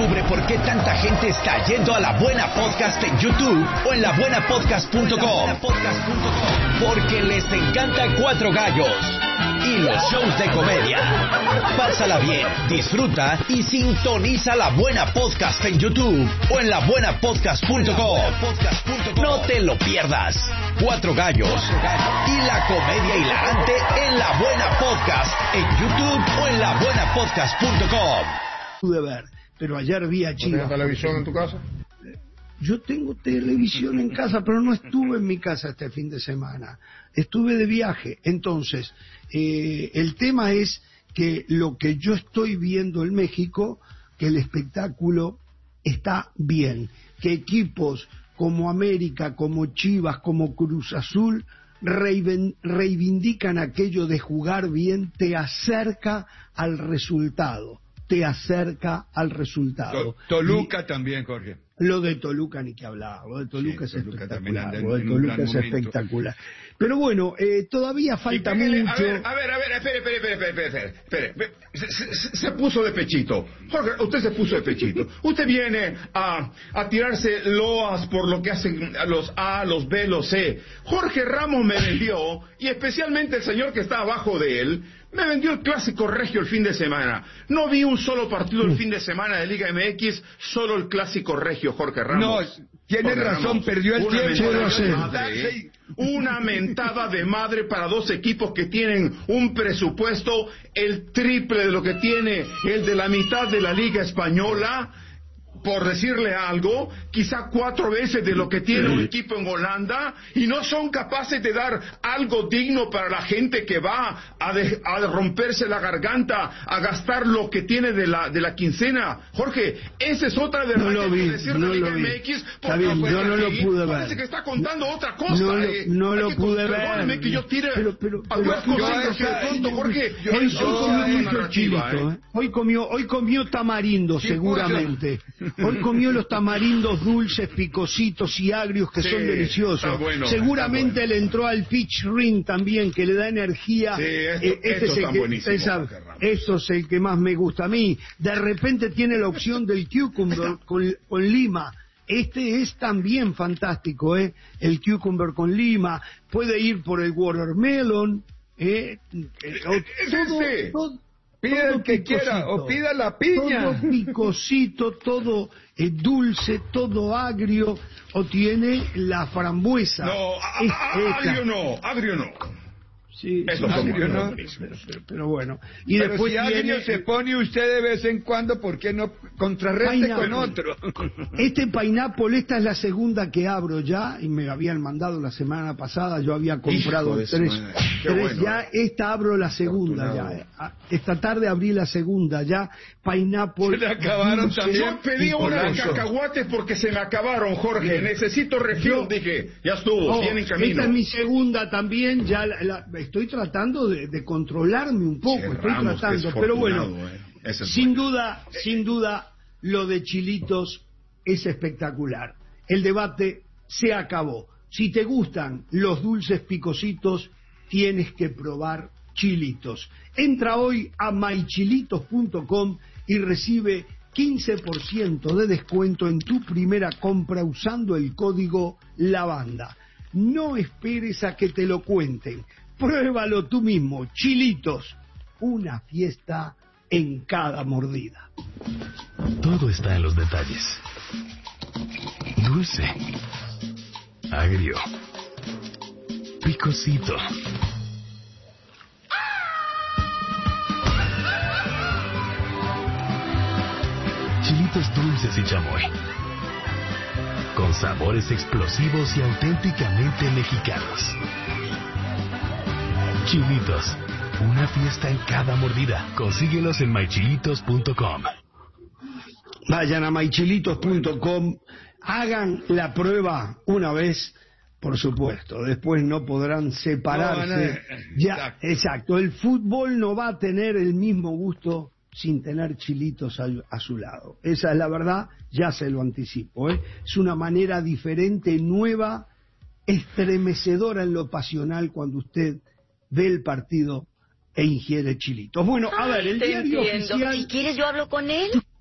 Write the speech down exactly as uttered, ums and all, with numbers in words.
Descubre por qué tanta gente está yendo a La Buena Podcast en YouTube o en la buena podcast punto com. Porque les encanta Cuatro Gallos y los shows de comedia. Pásala bien, disfruta y sintoniza La Buena Podcast en YouTube o en la buena podcast punto com. No te lo pierdas. Cuatro Gallos y la comedia hilarante en La Buena Podcast en YouTube o en la buena podcast punto com. Pude ver, pero ayer vi a Chivas. ¿Tienes televisión en tu casa? Yo tengo televisión en casa, pero no estuve en mi casa este fin de semana. Estuve de viaje. Entonces, eh, el tema es que lo que yo estoy viendo en México, que el espectáculo está bien, que equipos como América, como Chivas, como Cruz Azul, reivindican aquello de jugar bien, te acerca al resultado. te acerca al resultado. Toluca y también, Jorge. Lo de Toluca ni que hablar, lo de Toluca sí, es Toluca espectacular, en, lo de Toluca es espectacular. Pero bueno, eh, todavía falta pégale, mucho. A ver, a ver, a ver, espere, espere, espere, espere, espere, espere. Se, se, se puso de pechito. Jorge, usted se puso de pechito. Usted viene a, a tirarse loas por lo que hacen los A, los B, los C. Jorge Ramos me vendió, y especialmente el señor que está abajo de él, me vendió el clásico regio el fin de semana. No vi un solo partido el fin de semana de Liga M X, solo el clásico regio, Jorge Ramos. No, tiene Jorge razón, Ramos, perdió el una tiempo. mentada No de madre, una mentada de madre para dos equipos que tienen un presupuesto el triple de lo que tiene el de la mitad de la Liga Española. Por decirle algo, quizá cuatro veces de lo que tiene un equipo en Holanda, y no son capaces de dar algo digno para la gente que va a, de, a romperse la garganta, a gastar lo que tiene de la de la quincena. Jorge, esa es otra de las no de decir no la Liga lo vi. M X. Está bien, yo no lo pude ver. Parece que está contando otra cosa. No, eh. no lo que, pude ver. Que yo tire pero, pero, pero, algunas pero, cosas yo, de pronto, Jorge. Yo, hoy, yo, hoy comió mucho narrativa, chilito, eh. ¿eh? Hoy comió, hoy comió tamarindo, Sí, seguramente. Hoy comió los tamarindos dulces, picositos y agrios que Sí, son deliciosos. está bueno, Seguramente está bueno. le entró al pitch ring también, que le da energía. Sí, esto, eh, este esto es el está que, buenísimo, esa, Jorge Ramos. eso es el que más me gusta a mí. De repente tiene la opción del cucumber con, con lima. Este es también fantástico, ¿eh? El cucumber con lima. Puede ir por el watermelon. ¿eh? Es Todo, ese. todo, Pida el que picosito. quiera, o pida la piña. Todo picosito, todo eh, dulce, todo agrio, o tiene la frambuesa. No, a- Es a- esta. agrio no, agrio no. Sí, Eso sí, son agrio, buenos, ¿no? buenísimos. pero, pero- pero bueno. Y Pero después si agrio tiene se pone usted de vez en cuando, ¿por qué no contrarreste Pineapple. con otro? Este pineapple, esta es la segunda que abro ya, y me habían mandado la semana pasada, yo había comprado Hijo de su tres, madre. Qué tres bueno, ya, eh. esta abro la segunda Afortunado. ya. eh. Ah, Esta tarde abrí la segunda ya, pineapple. Se le acabaron dulce también. Yo pedí y una de polaco. cacahuates porque se me acabaron, Jorge. Bien. Necesito refill. Yo- Dije, ya estuvo, Oh, viene en camino. esta es mi segunda también, ya la, la- estoy tratando de, de controlarme un poco, Che, estoy Ramos, tratando, que es pero bueno, afortunado, eh. Ese es sin bueno. duda, sin duda, lo de Chilitos es espectacular. El debate se acabó. Si te gustan los dulces picositos, tienes que probar Chilitos. Entra hoy a my chilitos punto com y recibe quince por ciento de descuento en tu primera compra usando el código LAVANDA. No esperes a que te lo cuenten. Pruébalo tú mismo. Chilitos, una fiesta en cada mordida. Todo está en los detalles. Dulce, agrio, picosito. Chilitos dulces y chamoy. Con sabores explosivos y auténticamente mexicanos. Chilitos, una fiesta en cada mordida. Consíguelos en my chilitos punto com. Vayan a my chilitos punto com, hagan la prueba una vez, por supuesto. Después no podrán separarse. No, no, ya, exacto. exacto. El fútbol no va a tener el mismo gusto sin tener chilitos a, a su lado. Esa es la verdad, ya se lo anticipo, ¿eh? Es una manera diferente, nueva, estremecedora en lo pasional cuando usted ve el partido e ingiere chilitos. Bueno, a ver, el Te diario entiendo. oficial... Si quieres yo hablo con él.